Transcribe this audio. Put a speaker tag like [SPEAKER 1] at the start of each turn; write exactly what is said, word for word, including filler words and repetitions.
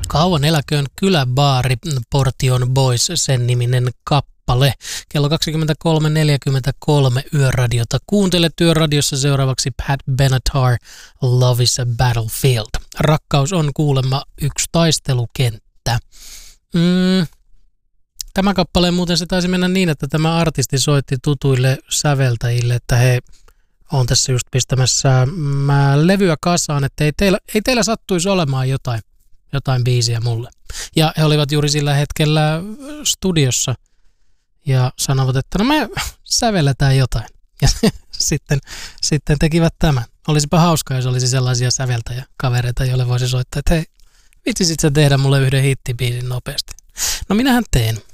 [SPEAKER 1] Kauan eläköön kyläbaari, Portion Boys, sen niminen kappale. Kello kaksikymmentäkolme neljäkymmentäkolme Yöradiota. Kuuntele Yöradiossa seuraavaksi Pat Benatar, Love is a Battlefield. Rakkaus on kuulemma yksi taistelukenttä. Mm. Tämä kappale muuten se taisi mennä niin, että tämä artisti soitti tutuille säveltäjille, että he on tässä just pistämässä mä levyä kasaan, että ei teillä, ei teillä sattuisi olemaan jotain, jotain biisiä mulle. Ja he olivat juuri sillä hetkellä studiossa ja sanovat, että no me sävelletään jotain. Ja sitten, sitten tekivät tämän. Olisipa hauskaa, jos olisi sellaisia säveltäjäkavereita, joille voisi soittaa, että hei, vitsisit sä tehdä mulle yhden hittibiisin nopeasti. No minähän teen.